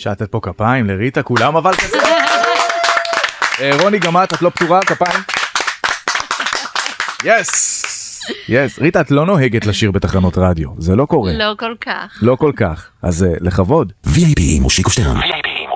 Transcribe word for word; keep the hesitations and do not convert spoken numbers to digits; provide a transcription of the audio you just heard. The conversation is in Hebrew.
שטת פה כפיים לריטה, כולם אבל כזה. רוני, גם את, את לא פתורה, כפיים? יס! יס, ריטה, את לא נוהגת לשיר בתחנות רדיו, זה לא קורה. לא כל כך. לא כל כך, אז לכבוד. וי איי פי מושיקו שטרן.